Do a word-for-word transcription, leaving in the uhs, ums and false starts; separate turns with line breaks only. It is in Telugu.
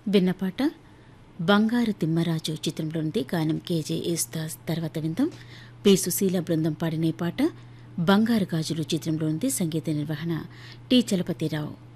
విన్నపాట బంగారు తిమ్మరాజు చిత్రంలోనిది. గానం కేజే యేసుదాస్. తర్వాత విందాం పి సుశీల బృందం పాడిన పాట బంగారు గాజులు చిత్రంలోనిది. సంగీత నిర్వహణ టి చలపతిరావు.